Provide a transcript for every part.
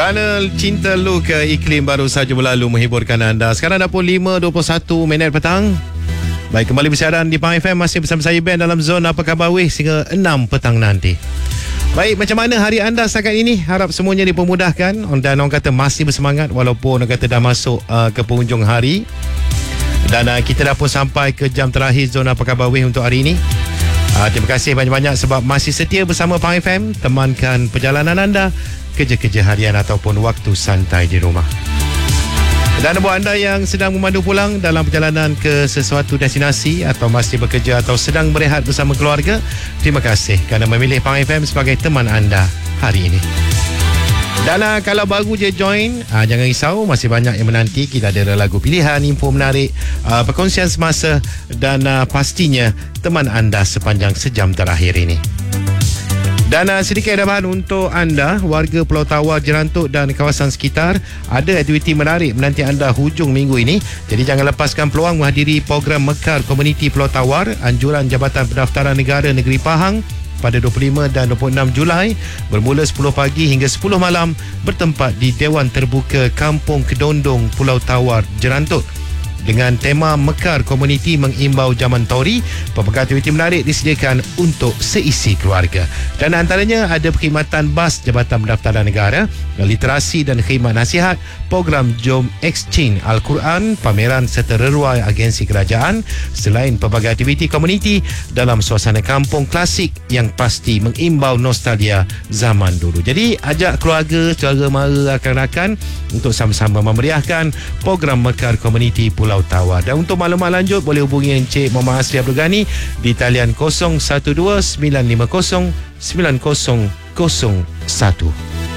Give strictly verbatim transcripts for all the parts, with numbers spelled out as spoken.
Panel Cinta Lu ke Iklim baru saja berlalu menghiburkan anda. Sekarang dah pukul lima dua puluh satu minit petang. Baik, kembali bersiaran di Pang F M. Masih bersama saya Ben dalam zona Apa Khabar Weh sehingga enam petang nanti. Baik, macam mana hari anda setakat ini? Harap semuanya dipermudahkan. Dan orang kata masih bersemangat walaupun orang kata dah masuk uh, ke penghujung hari. Dan uh, kita dah pun sampai ke jam terakhir zona Apa Khabar Weh untuk hari ini. Uh, terima kasih banyak-banyak sebab masih setia bersama Pang F M. Temankan perjalanan anda, kerja-kerja harian ataupun waktu santai di rumah. Dan buat anda yang sedang memandu pulang dalam perjalanan ke sesuatu destinasi atau masih bekerja atau sedang berehat bersama keluarga, terima kasih kerana memilih Pang F M sebagai teman anda hari ini. Dan uh, kalau baru je join, uh, jangan risau, masih banyak yang menanti. Kita ada lagu pilihan, info menarik, uh, perkongsian semasa dan uh, pastinya teman anda sepanjang sejam terakhir ini. Dan uh, sedikit edahan untuk anda, warga Pulau Tawar, Jerantuk dan kawasan sekitar. Ada aktiviti menarik menanti anda hujung minggu ini. Jadi jangan lepaskan peluang menghadiri program Mekar Komuniti Pulau Tawar, anjuran Jabatan Pendaftaran Negara Negeri Pahang pada dua puluh lima dan dua puluh enam Julai bermula sepuluh pagi hingga sepuluh malam, bertempat di Dewan Terbuka Kampung Kedondong, Pulau Tawar, Jerantuk. Dengan tema Mekar Komuniti mengimbau zaman Tori, pelbagai aktiviti menarik disediakan untuk seisi keluarga. Dan antaranya ada perkhidmatan bas Jabatan Pendaftaran Negara, literasi dan khidmat nasihat, program Jom Exchange Al-Quran, pameran serta reruai agensi kerajaan, selain pelbagai aktiviti komuniti dalam suasana kampung klasik yang pasti mengimbau nostalgia zaman dulu. Jadi ajak keluarga, saudara mara, rakan-rakan untuk sama-sama memeriahkan program Mekar Komuniti Pulau Tawar. Dan untuk maklumat lanjut boleh hubungi Encik Muhammad Asri Abdul Ghani di talian kosong satu dua sembilan lima kosong sembilan kosong kosong satu.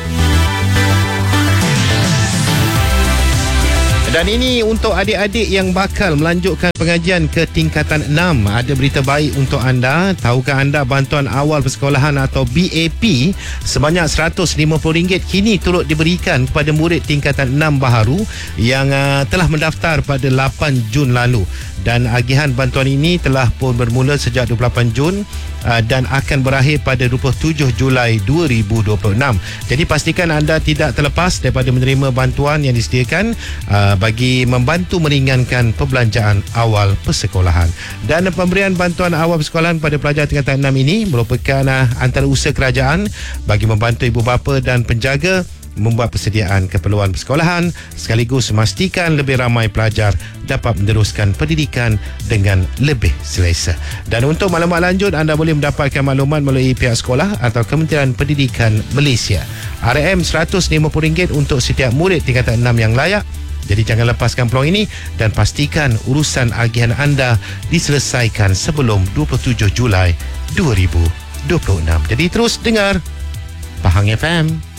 Dan ini untuk adik-adik yang bakal melanjutkan pengajian ke tingkatan enam. Ada berita baik untuk anda. Tahukah anda bantuan awal persekolahan atau B A P sebanyak seratus lima puluh ringgit kini turut diberikan kepada murid tingkatan enam baharu yang uh, telah mendaftar pada lapan Jun lalu. Dan agihan bantuan ini telah pun bermula sejak dua puluh lapan Jun uh, dan akan berakhir pada dua puluh tujuh Julai dua ribu dua puluh enam. Jadi pastikan anda tidak terlepas daripada menerima bantuan yang disediakan uh, bagi membantu meringankan perbelanjaan awal persekolahan. Dan pemberian bantuan awal persekolahan pada pelajar tingkatan enam ini merupakan uh, antara usaha kerajaan bagi membantu ibu bapa dan penjaga membuat persediaan keperluan persekolahan sekaligus memastikan lebih ramai pelajar dapat meneruskan pendidikan dengan lebih selesa. Dan untuk maklumat lanjut, anda boleh mendapatkan maklumat melalui pihak sekolah atau Kementerian Pendidikan Malaysia. R M seratus lima puluh ringgit untuk setiap murid tingkatan enam yang layak. Jadi jangan lepaskan peluang ini dan pastikan urusan agihan anda diselesaikan sebelum dua puluh tujuh Julai dua ribu dua puluh enam. Jadi terus dengar Pahang F M.